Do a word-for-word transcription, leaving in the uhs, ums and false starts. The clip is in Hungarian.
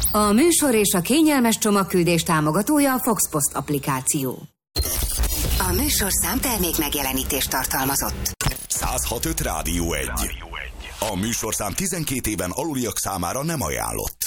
A műsor és a kényelmes csomagküldés támogatója a Foxpost applikáció. A műsor számtermék megjelenítést tartalmazott. száz hat pont öt Rádió egy. A műsorszám tizenkét éven aluliak számára nem ajánlott.